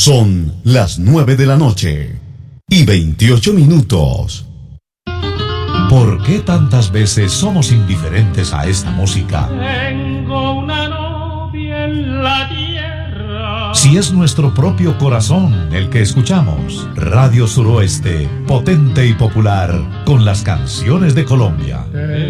Son las 9 de la noche y 28 minutos. ¿Por qué tantas veces somos indiferentes a esta música? Tengo una novia en la tierra. Si es nuestro propio corazón el que escuchamos. Radio Suroeste, potente y popular, con las canciones de Colombia.